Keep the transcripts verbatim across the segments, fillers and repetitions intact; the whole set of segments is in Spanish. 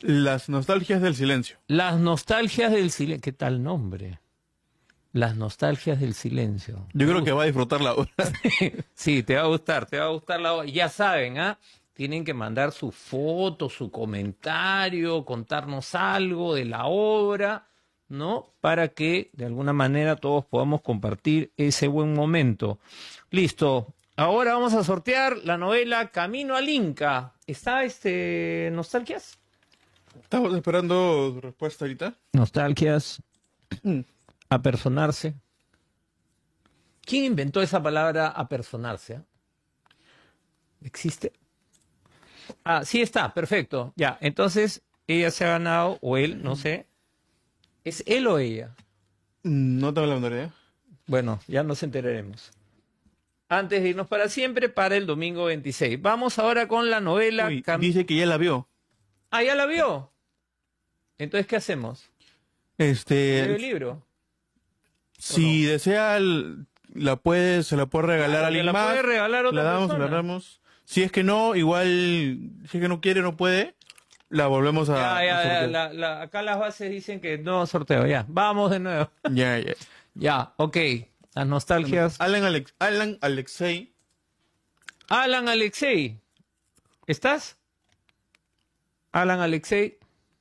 Las nostalgias del silencio. Las nostalgias del silencio. ¿Qué tal nombre? Las nostalgias del silencio. Yo creo que va a disfrutar la obra. Sí, te va a gustar, te va a gustar la obra. Ya saben, ¿ah? Tienen que mandar su foto, su comentario, contarnos algo de la obra, ¿no? Para que de alguna manera todos podamos compartir ese buen momento. Listo. Ahora vamos a sortear la novela Camino al Inca. ¿Está este Nostalgias? Estamos esperando tu respuesta ahorita. Nostalgias. Apersonarse. ¿Quién inventó esa palabra apersonarse? ¿Existe? Ah, sí está, perfecto. Ya, entonces ella se ha ganado, o él, no sé. ¿Es él o ella? No tengo la menor idea. Bueno, ya nos enteraremos. Antes de irnos para siempre, para el domingo veintiséis. Vamos ahora con la novela... Uy, Cam... dice que ya la vio. Ah, ¿ya la vio? Entonces, ¿qué hacemos? Este... ¿Leo el libro? Si no? desea, la puede, se la puede regalar Ah, a alguien la más. puede regalar a otra la damos, persona. la damos. Si es que no, igual, si es que no quiere, no puede, la volvemos a... Ya, ya, a ya, la, la, acá las bases dicen que no sorteo, ya. Vamos de nuevo. Ya, ya. Ya, ok. Las nostalgias. Alan, Alex, Alan Alexei. Alan Alexei. ¿Estás? Alan Alexei.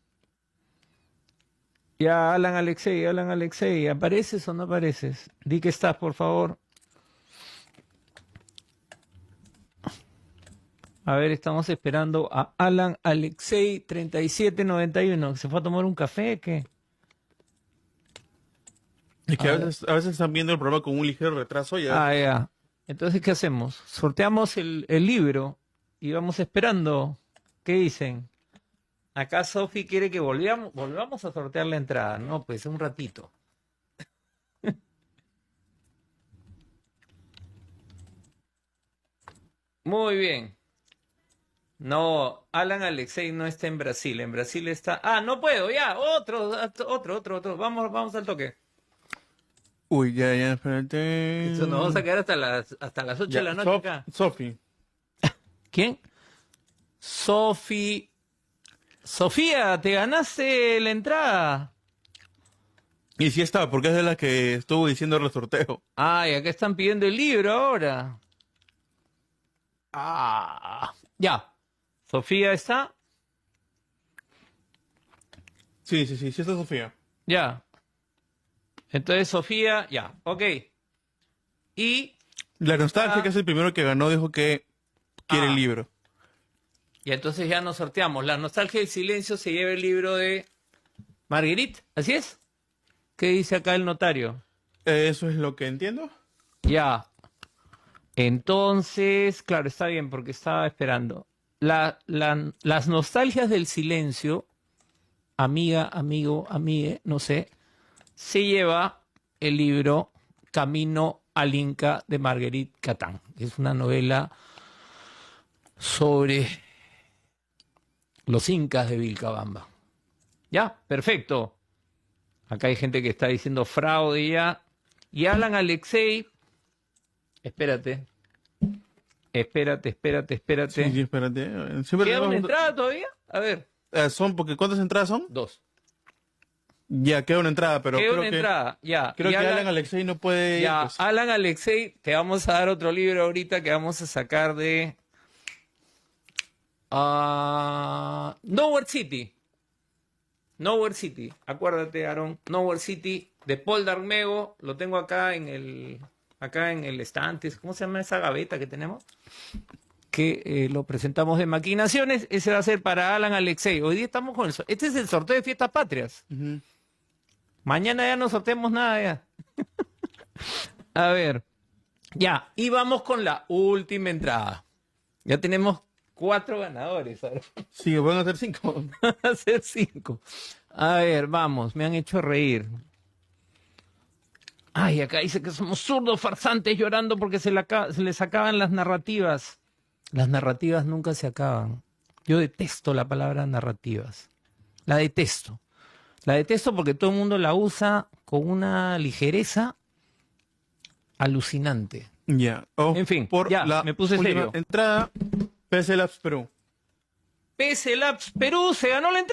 Ya, Alan Alexei, Alan Alexei. ¿Apareces o no apareces? Di que estás, por favor. A ver, estamos esperando a Alan Alexei treinta y siete noventa y uno. ¿Se fue a tomar un café? ¿Qué? Es que a, a veces, a veces están viendo el programa con un ligero retraso. Ya. Ah, ya. Entonces, ¿qué hacemos? Sorteamos el, el libro y vamos esperando. ¿Qué dicen? Acá Sofi quiere que volvamos, volvamos a sortear la entrada. No, pues un ratito. Muy bien. No, Alan Alexei no está en Brasil. En Brasil está... Ah, no puedo, ya. Otro, otro, otro, otro. Vamos, vamos al toque. Uy, ya, ya, espérate. Esto nos vamos a quedar hasta las, hasta las ocho ya, de la noche Sof, acá. Sofi. ¿Quién? Sofi. Sofía, te ganaste la entrada. Y sí está, porque es de la que estuvo diciendo el sorteo. Ay, acá están pidiendo el libro ahora. Ah, ya. Sofía está. Sí, sí, sí, sí está Sofía. Ya. Entonces Sofía, ya, ok. Y... La nostalgia, ah, que es el primero que ganó, dijo que quiere ah, el libro. Y entonces ya nos sorteamos. La nostalgia del silencio se lleva el libro de Marguerite, ¿así es? ¿Qué dice acá el notario? Eh, Eso es lo que entiendo. Ya. Entonces, claro, está bien porque estaba esperando. La, la, las nostalgias del silencio, amiga, amigo, amigue, no sé, se lleva el libro Camino al Inca de Marguerite Catán. Es una novela sobre los incas de Vilcabamba. Ya, perfecto. Acá hay gente que está diciendo fraude ya. Y Alan Alexei, espérate. Espérate, espérate, espérate. Sí, sí, espérate. Siempre ¿Queda una tenemos- entrada todavía? A ver. Eh, son, porque ¿cuántas entradas son? Dos. Ya, queda una entrada, pero Queda creo una que, entrada, ya. creo Y que Alan- Alan Alexei no puede ir, Ya, pues. Alan Alexei, te vamos a dar otro libro ahorita que vamos a sacar de... ah, Nowhere City. Nowhere City. Acuérdate, Aaron. Nowhere City de Paul Darmego. Lo tengo acá en el... Acá en el estante. ¿Cómo se llama esa gaveta que tenemos? Que eh, lo presentamos de Maquinaciones. Ese va a ser para Alan Alexei. Hoy día estamos con el... so- Este es el sorteo de Fiestas Patrias. Ujú. Mañana ya no sorteemos nada ya. A ver. Ya. Y vamos con la última entrada. Ya tenemos cuatro ganadores. Ahora Sí, van a ser cinco. van a ser cinco. A ver, vamos. Me han hecho reír. Ay, acá dice que somos zurdos farsantes llorando porque se, le acaba- se les acaban las narrativas. Las narrativas nunca se acaban. Yo detesto la palabra narrativas. La detesto. La detesto porque todo el mundo la usa con una ligereza alucinante. Ya. Oh, En fin, por ya, la me puse última serio. entrada, P C Labs Perú. P S Labs Perú se ganó la entrada.